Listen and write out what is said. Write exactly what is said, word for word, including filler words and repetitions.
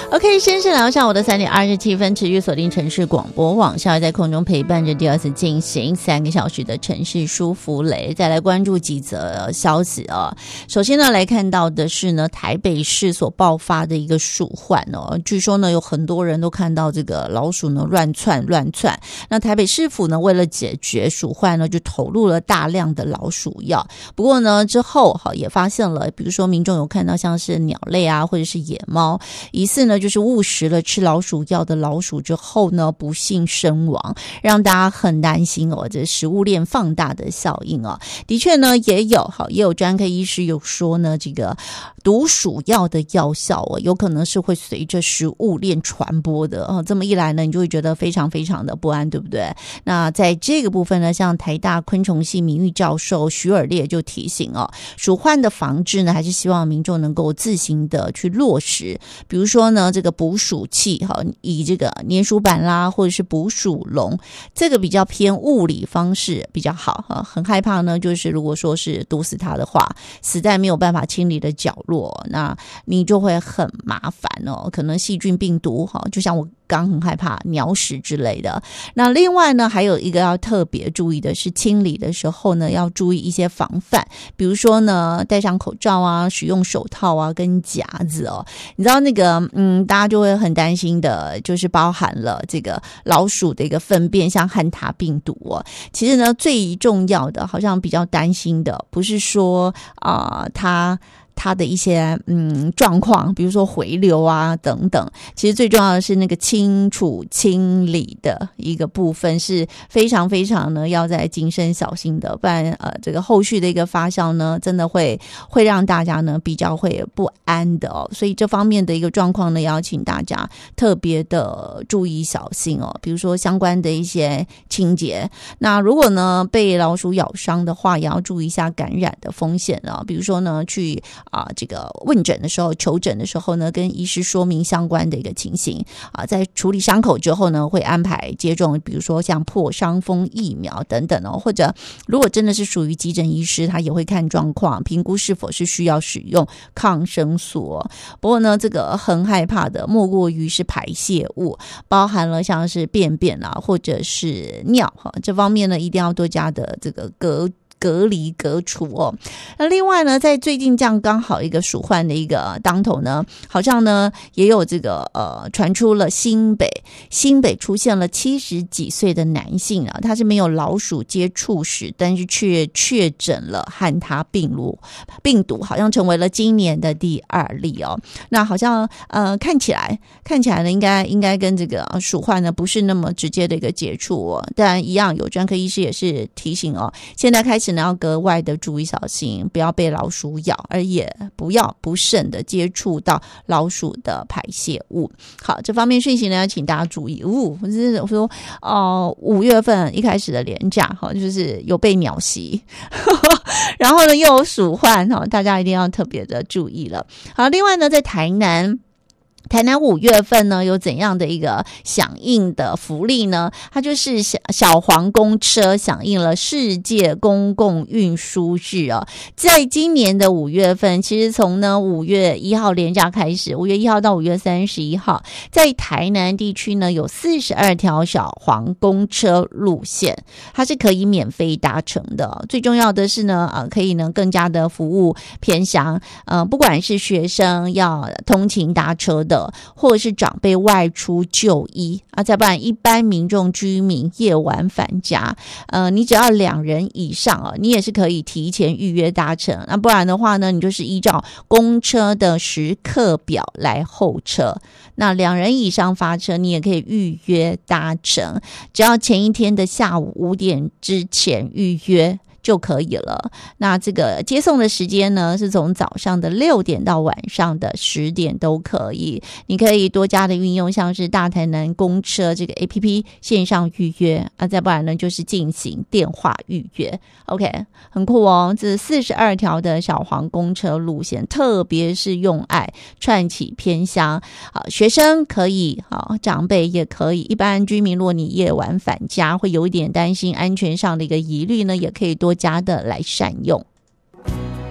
OK， 先是聊上我的三点二十七分，持续锁定城市广播网，下在空中陪伴着第二次进行三个小时的城市舒服雷。再来关注几则消息啊。首先呢，来看到的是呢，台北市所爆发的一个鼠患哦，据说呢有很多人都看到这个老鼠呢乱窜乱窜。那台北市府呢为了解决鼠患呢，就投入了大量的老鼠药。不过呢之后哈也发现了，比如说民众有看到像是鸟类啊，或者是野猫，疑似呢就是误食了吃老鼠药的老鼠之后呢不幸身亡，让大家很担心哦，这食物链放大的效应哦。的确呢也有好也有专科医师有说呢，这个毒鼠药的药效哦，有可能是会随着食物链传播的哦。这么一来呢，你就会觉得非常非常的不安，对不对？那在这个部分呢，像台大昆虫系名誉教授徐尔烈就提醒哦，鼠患的防治呢，还是希望民众能够自行的去落实，比如说呢，这个捕鼠器哈，以这个粘鼠板啦，或者是捕鼠笼，这个比较偏物理方式比较好哈。很害怕呢，就是如果说是毒死它的话，死在没有办法清理的角落，那你就会很麻烦哦，可能细菌病毒哈，就像我刚很害怕鸟屎之类的。那另外呢，还有一个要特别注意的是，清理的时候呢，要注意一些防范，比如说呢，戴上口罩啊，使用手套啊，跟夹子哦。你知道那个，嗯，大家就会很担心的，就是包含了这个老鼠的一个粪便，像汉塔病毒哦。其实呢，最重要的，好像比较担心的，不是说啊、呃，它。它的一些嗯状况，比如说回流啊等等，其实最重要的是那个清除清理的一个部分是非常非常呢要在谨慎小心的，不然呃这个后续的一个发酵呢，真的会会让大家呢比较会不安的哦。所以这方面的一个状况呢，要请大家特别的注意小心哦。比如说相关的一些清洁，那如果呢被老鼠咬伤的话，也要注意一下感染的风险啊。比如说呢去啊，这个问诊的时候、求诊的时候呢，跟医师说明相关的一个情形啊，在处理伤口之后呢，会安排接种，比如说像破伤风疫苗等等哦，或者如果真的是属于急诊医师，他也会看状况，评估是否是需要使用抗生素哦。不过呢，这个很害怕的莫过于是排泄物，包含了像是便便啊，或者是尿哈，这方面呢，一定要多加的这个隔。隔离隔除哦。那另外呢，在最近这样刚好一个鼠患的一个当头呢，好像呢也有这个呃传出了新北新北出现了七十几岁的男性啊，他是没有老鼠接触史，但是却确诊了汉他病毒病毒，好像成为了今年的第二例哦。那好像呃看起来看起来呢，应该应该跟这个鼠患呢不是那么直接的一个接触哦，但一样有专科医师也是提醒哦，现在开始要格外的注意小心，不要被老鼠咬，而也不要不慎的接触到老鼠的排泄物。好，这方面讯息呢，请大家注意。哦，我是说，哦、呃，五月份一开始的连假，哈，就是有被鸟袭，然后呢又有鼠患，哈，大家一定要特别的注意了。好，另外呢，在台南。台南五月份呢有怎样的一个响应的福利呢？它就是小小黄公车响应了世界公共运输日哦。在今年的五月份，其实从呢五月一号连假开始，五月一号到五月三十一号，在台南地区呢有四十二条小黄公车路线，它是可以免费搭乘的。最重要的是呢，呃，可以呢更加的服务偏乡，呃，不管是学生要通勤搭车的。或者是长辈外出就医啊，再不然一般民众居民夜晚返家，呃，你只要两人以上啊，你也是可以提前预约搭乘。那不然的话呢，你就是依照公车的时刻表来候车。那两人以上发车，你也可以预约搭乘，只要前一天的下午五点之前预约。就可以了。那这个接送的时间呢，是从早上的六点到晚上的十点都可以。你可以多加的运用，像是大台南公车这个 A P P 线上预约啊，再不然呢就是进行电话预约。OK， 很酷哦，这四十二条的小黄公车路线，特别是用爱串起偏乡，好，学生可以，好，长辈也可以，一般居民，如果你夜晚返家会有一点担心安全上的一个疑虑呢，也可以多加的来善用。